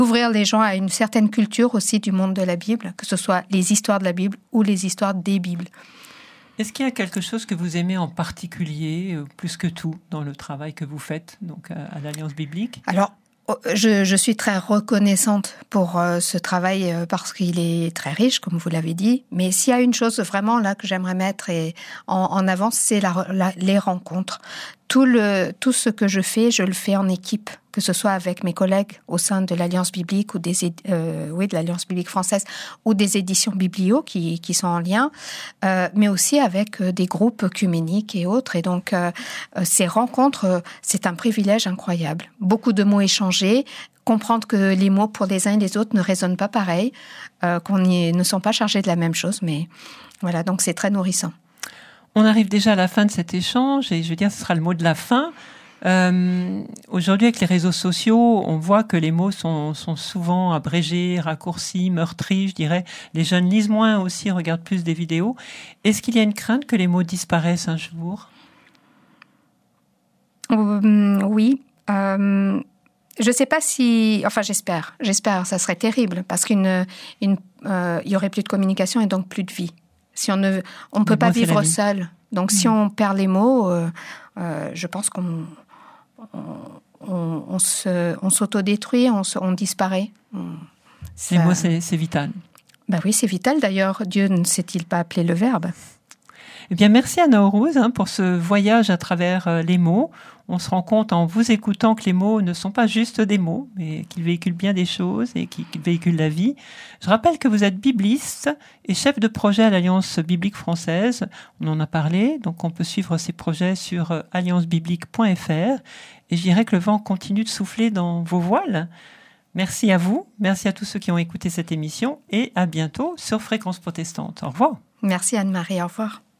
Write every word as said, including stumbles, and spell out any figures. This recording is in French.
Ouvrir les gens à une certaine culture aussi du monde de la Bible, que ce soit les histoires de la Bible ou les histoires des Bibles. Est-ce qu'il y a quelque chose que vous aimez en particulier, euh, plus que tout, dans le travail que vous faites donc, à, à l'Alliance biblique ? Alors, je, je suis très reconnaissante pour euh, ce travail euh, parce qu'il est très riche, comme vous l'avez dit. Mais s'il y a une chose vraiment là que j'aimerais mettre et en, en avant, c'est la, la, les rencontres. Tout, le, tout ce que je fais, je le fais en équipe, que ce soit avec mes collègues au sein de l'Alliance biblique ou des euh, oui de l'Alliance biblique française ou des éditions Biblio qui qui sont en lien, euh, mais aussi avec des groupes œcuméniques et autres. Et donc euh, ces rencontres, c'est un privilège incroyable. Beaucoup de mots échangés. Comprendre que les mots pour les uns et les autres ne résonnent pas pareil, euh, qu'on y, ne sont pas chargés de la même chose, mais voilà, donc c'est très nourrissant. On arrive déjà à la fin de cet échange et je veux dire, ce sera le mot de la fin. Euh, aujourd'hui, avec les réseaux sociaux, on voit que les mots sont, sont souvent abrégés, raccourcis, meurtris, je dirais. Les jeunes lisent moins aussi, regardent plus des vidéos. Est-ce qu'il y a une crainte que les mots disparaissent un jour ? euh, Oui. Euh, je ne sais pas si... Enfin, j'espère. J'espère. Ça serait terrible parce qu'il une, euh, y aurait plus de communication et donc plus de vie. Si on ne on peut pas vivre seul. Donc, mmh. si on perd les mots, euh, euh, je pense qu'on on, on, on, se, on s'autodétruit, on, se, on disparaît. Ça... Les mots, c'est, c'est vital. Ben oui, c'est vital. D'ailleurs, Dieu ne s'est-il pas appelé le Verbe ? Eh bien, merci Anna Aurouz hein, pour ce voyage à travers euh, les mots. On se rend compte en vous écoutant que les mots ne sont pas juste des mots, mais qu'ils véhiculent bien des choses et qu'ils véhiculent la vie. Je rappelle que vous êtes bibliste et chef de projet à l'Alliance biblique française. On en a parlé, donc on peut suivre ces projets sur euh, alliance biblique point f r. Et je dirais que le vent continue de souffler dans vos voiles. Merci à vous, merci à tous ceux qui ont écouté cette émission et à bientôt sur Fréquence Protestante. Au revoir. Merci Anne-Marie, au revoir.